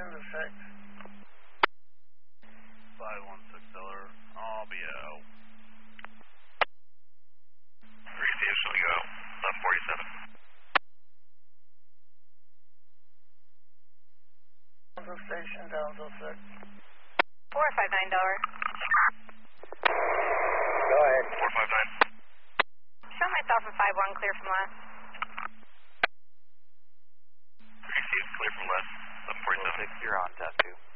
station to 6. 516 Stellar, I'll be out. 3 station to go, left 47. Townsville station, Townsville 6. 459 Delaware. Go ahead. 459. Show myself in 5-1, clear from left. 3 clear from left, left 47. 6, you're on, test 2.